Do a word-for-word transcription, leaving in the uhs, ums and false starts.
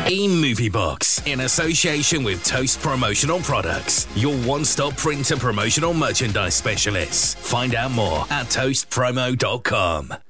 eMovieBox, in association with Toast Promotional Products, your one-stop print and promotional merchandise specialists. Find out more at toast promo dot com.